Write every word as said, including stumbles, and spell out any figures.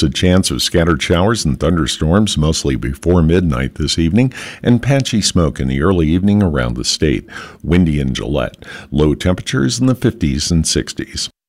There's a chance of scattered showers and thunderstorms mostly before midnight this evening and patchy smoke in the early evening around the state. Windy in Gillette. Low temperatures in the fifties and sixties.